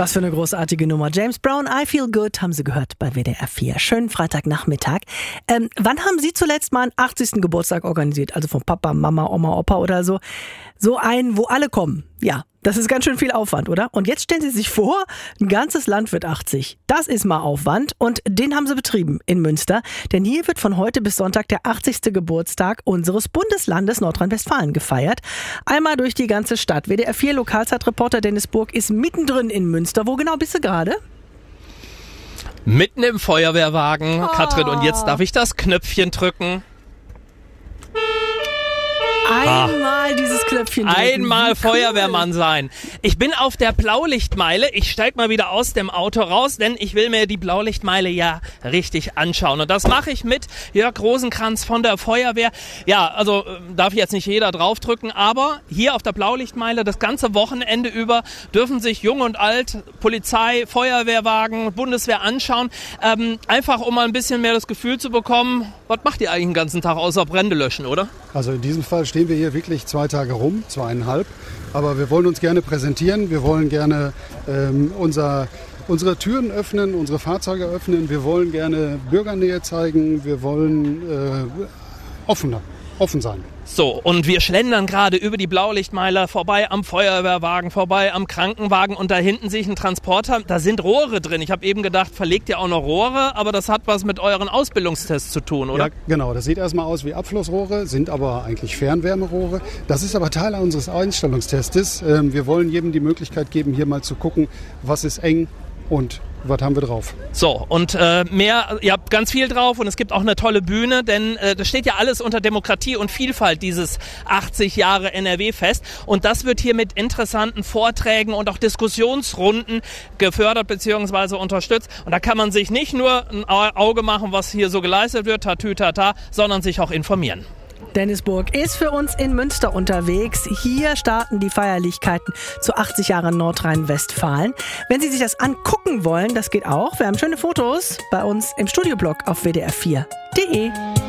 Was für eine großartige Nummer. James Brown, I Feel Good, haben Sie gehört bei WDR 4. Schönen Freitagnachmittag. Wann haben Sie zuletzt mal einen 80. Geburtstag organisiert? Also von Papa, Mama, Oma, Opa oder so? So einen, wo alle kommen. Ja, das ist ganz schön viel Aufwand, oder? Und jetzt stellen Sie sich vor, ein ganzes Land wird 80. Das ist mal Aufwand und den haben Sie betrieben in Münster. Denn hier wird von heute bis Sonntag der 80. Geburtstag unseres Bundeslandes Nordrhein-Westfalen gefeiert. Einmal durch die ganze Stadt. WDR 4 Lokalzeitreporter Dennis Burg ist mittendrin in Münster. Wo genau bist du gerade? Mitten im Feuerwehrwagen, Katrin. Und jetzt darf ich das Knöpfchen drücken. Einmal dieses Knöpfchen drücken. Einmal Feuerwehrmann sein. Ich bin auf der Blaulichtmeile. Ich steig mal wieder aus dem Auto raus, denn ich will mir die Blaulichtmeile ja richtig anschauen. Und das mache ich mit Jörg Rosenkranz von der Feuerwehr. Ja, also darf jetzt nicht jeder draufdrücken, aber hier auf der Blaulichtmeile das ganze Wochenende über dürfen sich Jung und Alt, Polizei, Feuerwehrwagen, Bundeswehr anschauen. Einfach um mal ein bisschen mehr das Gefühl zu bekommen, was macht ihr eigentlich den ganzen Tag außer Brände löschen, oder? Also in diesem Fall stehen wir hier wirklich 2 Tage rum, 2,5. Aber wir wollen uns gerne präsentieren, wir wollen gerne unsere Türen öffnen, unsere Fahrzeuge öffnen, wir wollen gerne Bürgernähe zeigen, wir wollen offen sein. So, und wir schlendern gerade über die Blaulichtmeile vorbei am Feuerwehrwagen, vorbei am Krankenwagen und da hinten sehe ich einen Transporter, da sind Rohre drin. Ich habe eben gedacht, verlegt ihr auch noch Rohre, aber das hat was mit euren Ausbildungstests zu tun, oder? Ja, genau. Das sieht erstmal aus wie Abflussrohre, sind aber eigentlich Fernwärmerohre. Das ist aber Teil unseres Einstellungstests. Wir wollen jedem die Möglichkeit geben, hier mal zu gucken, was ist eng und was haben wir drauf. So, und ihr habt ganz viel drauf und es gibt auch eine tolle Bühne, denn das steht ja alles unter Demokratie und Vielfalt, dieses 80 Jahre NRW-Fest. Und das wird hier mit interessanten Vorträgen und auch Diskussionsrunden gefördert bzw. unterstützt. Und da kann man sich nicht nur ein Auge machen, was hier so geleistet wird, tatütata, sondern sich auch informieren. Dennis Burg ist für uns in Münster unterwegs. Hier starten die Feierlichkeiten zu 80 Jahren Nordrhein-Westfalen. Wenn Sie sich das angucken wollen, das geht auch. Wir haben schöne Fotos bei uns im Studioblog auf wdr4.de.